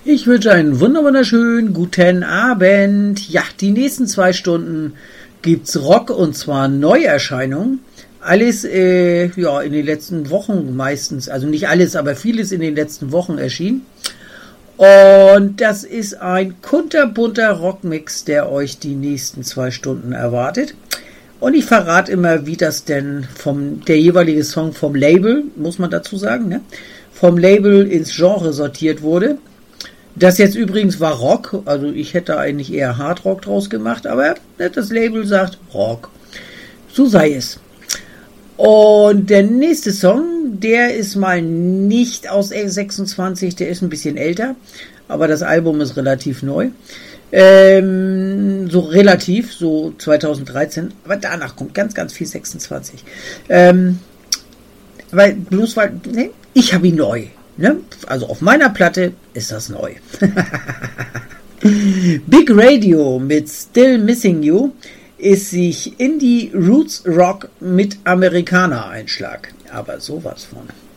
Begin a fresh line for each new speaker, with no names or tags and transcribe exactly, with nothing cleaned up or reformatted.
Ich wünsche einen wunderschönen guten Abend. Ja, die nächsten zwei Stunden gibt's Rock und zwar Neuerscheinungen. Alles äh, ja, in den letzten Wochen meistens, also nicht alles, aber vieles in den letzten Wochen erschienen. Und das ist ein kunterbunter Rockmix, der euch die nächsten zwei Stunden erwartet. Und ich verrate immer, wie das denn vom der jeweilige Song vom Label, muss man dazu sagen, ne, vom Label ins Genre sortiert wurde. Das jetzt übrigens war Rock, also ich hätte eigentlich eher Hardrock draus gemacht, aber das Label sagt Rock. So sei es. Und der nächste Song, der ist mal nicht aus sechsundzwanzig, der ist ein bisschen älter, aber das Album ist relativ neu. Ähm, so relativ, so zweitausenddreizehn, aber danach kommt ganz, ganz viel sechsundzwanzig. Ähm, weil, bloß weil, ne, ich habe ihn neu. Ne? Also auf meiner Platte ist das neu. Big Radio mit Still Missing You ist sich Indie Roots Rock mit Amerikaner-Einschlag. Aber sowas von.